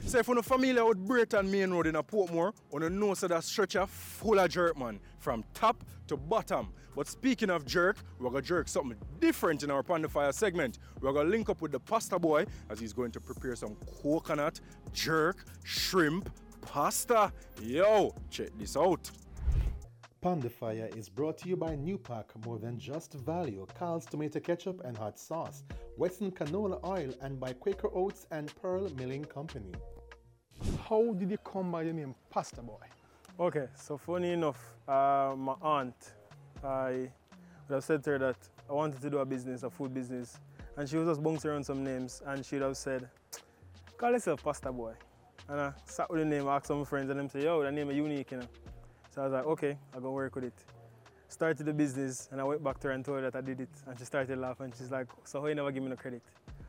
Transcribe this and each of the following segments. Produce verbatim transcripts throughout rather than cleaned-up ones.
So if you're not familiar with Brayton Main Road in a Portmore, you know so that stretcher full of jerk, man, from top to bottom. But speaking of jerk, we're going to jerk something different in our Pon the Fire segment. We're going to link up with the pasta boy as he's going to prepare some coconut, jerk, shrimp, pasta. Yo, check this out. Pon the Fire is brought to you by Newpack, more than just value, Carl's tomato ketchup and hot sauce, Western canola oil, and by Quaker Oats and Pearl Milling Company. How did you come by the name Pasta Boy? Okay, so funny enough, uh, my aunt, I would have said to her that I wanted to do a business, a food business, and she was just bouncing around some names, and she would have said, call yourself Pasta Boy. And I sat with the name, asked some friends, and them say, yo, that name is unique, you know. So I was like, okay, I'll go work with it. Started the business, and I went back to her and told her that I did it, and she started laughing. She's like, so how you never give me no credit?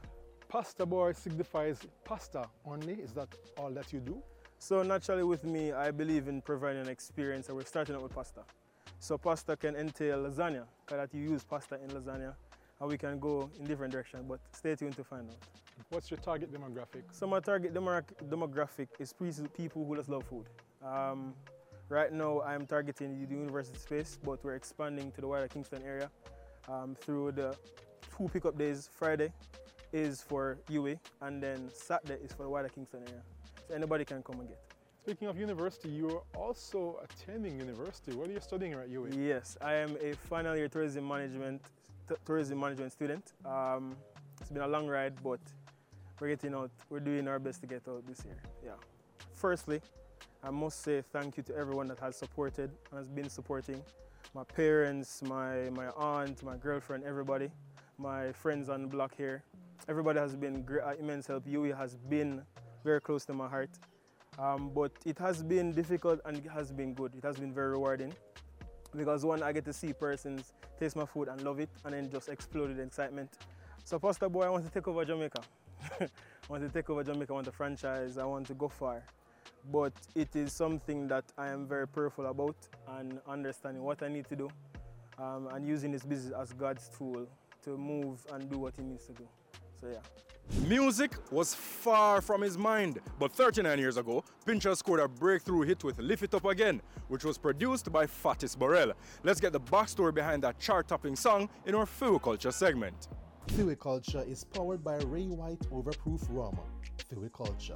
Pasta Boy signifies pasta only. Is that all that you do? So naturally with me, I believe in providing an experience, and we're starting out with pasta. So pasta can entail lasagna, because you use pasta in lasagna, and we can go in different directions, but stay tuned to find out. What's your target demographic? So my target demographic is people who just love food. Um, right now, I'm targeting the university space, but we're expanding to the wider Kingston area um, through the two pickup days. Friday is for U A, and then Saturday is for the wider Kingston area. So anybody can come and get. Speaking of university, you're also attending university. What are you studying at U A? Yes, I am a final year tourism management tourism management student. Um, it's been a long ride, but we're getting out. We're doing our best to get out this year. Yeah. Firstly, I must say thank you to everyone that has supported and has been supporting. My parents, my, my aunt, my girlfriend, everybody, my friends on the block here. Everybody has been great, uh, immense help. U A has been very close to my heart. Um, but it has been difficult and it has been good. It has been very rewarding. Because one, I get to see persons taste my food and love it and then just explode with excitement. So Pasta Boy, I want to take over Jamaica. I want to take over Jamaica, I want to franchise, I want to go far. But it is something that I am very prayerful about and understanding what I need to do um, and using this business as God's tool to move and do what he needs to do. So yeah. Music was far from his mind, but thirty-nine years ago, Pincher scored a breakthrough hit with Lift It Up Again, which was produced by Fatis Burrell. Let's get the backstory behind that chart-topping song in our Fiwi Culture segment. Fiwi Culture is powered by Ray White Overproof Rum. Fiwi Culture.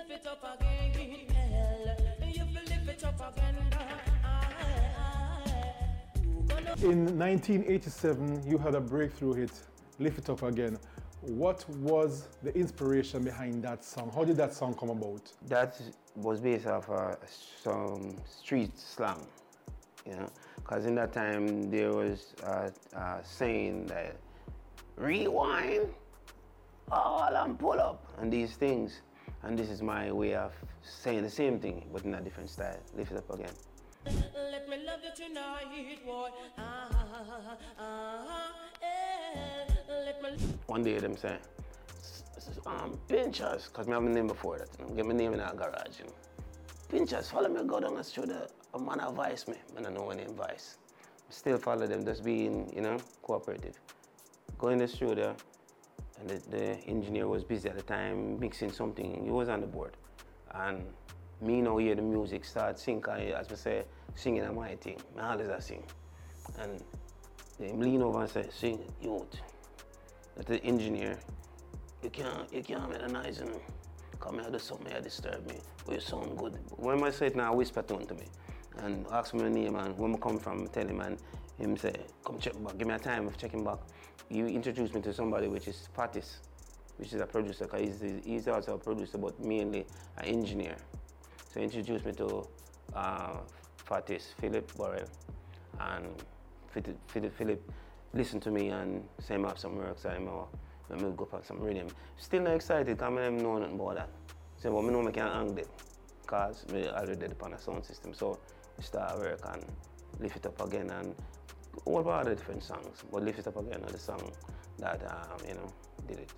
In nineteen eighty-seven, you had a breakthrough hit, Lift It Up Again. What was the inspiration behind that song? How did that song come about? That was based off uh, some street slang, you know, because in that time there was a, a saying that rewind, all and pull up, and these things. And this is my way of saying the same thing, but in a different style. Lift it up again. Let me love you tonight, boy. Ah, ah, yeah. Let me... One day them say, um, Pinchers, because I have my name before that, you know, get my name in our garage, you know. Pinchers, follow me, go down the street, a man advise me, I don't know my name Vice. Still follow them, just being, you know, cooperative. Go in the studio, and the, the engineer was busy at the time, mixing something, he was on the board. And me now hear the music start sing, as I say, singing on my thing, I always I sing. And they lean over and say, sing, youth. That the engineer, you can't, you can't make a noise, you know. Come here, do something here, disturb me, but you sound good. When I say it now, whisper tone to me. And ask me my name, and when I come from, tell him, and him say, come check back, give me a time of checking back. You introduce me to somebody which is Fatis, which is a producer, because he's, he's also a producer, but mainly an engineer. So he introduced me to uh, Fatis, Philip Burrell, and Philip, Philip listened to me and say I have some work, so I'm going to go on some rhythm. Still not excited, because I don't know nothing about that. So but I know I can't hang it, because I already did upon a sound system. So we start work and lift it up again, and all about the different songs, but Lift It Up Again are the song that, um, you know, did it.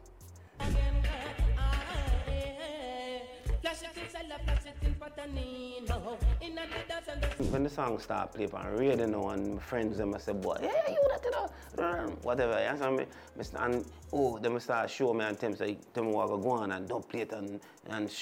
When the song start playing on radio now, and my friends them say, boy, hey, you that, you know, whatever, you understand me? And oh, them start show me and tell me, say, tell me what I go on and don't play it and, and